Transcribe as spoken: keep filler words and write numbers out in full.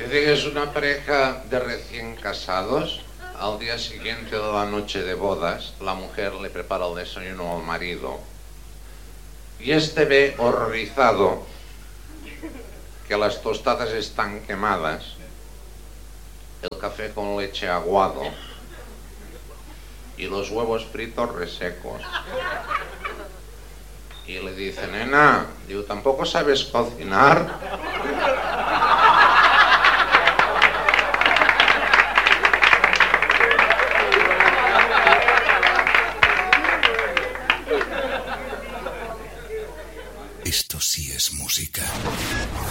Dice que es una pareja de recién casados. Al día siguiente de la noche de bodas, la mujer le prepara el desayuno al marido y este ve horrorizado que las tostadas están quemadas, el café con leche aguado y los huevos fritos resecos. Y le dice: nena, digo, ¿tampoco sabes cocinar?